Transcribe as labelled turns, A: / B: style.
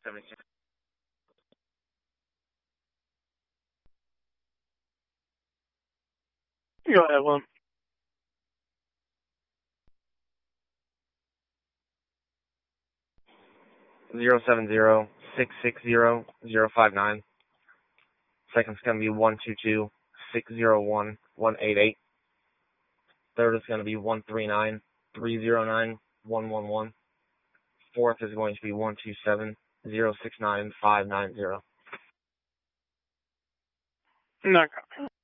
A: 76.
B: Go ahead, Will.
A: 070-660-059. Second's going to be 122-601-188. Third is going to be 139-309-111. Fourth is going to be 127-069-590.
B: No copy.